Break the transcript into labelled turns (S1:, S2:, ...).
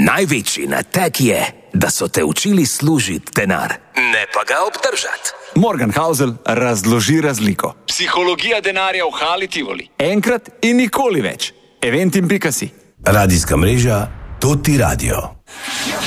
S1: Največji nateg je, da so te učili služiti denar, ne pa ga obdržati.
S2: Morgan Housel razloži razliko.
S3: Psihologija denarja v Hali Tivoli.
S2: Enkrat in nikoli več. Eventim.si.
S4: Radijska mreža Toti Radio.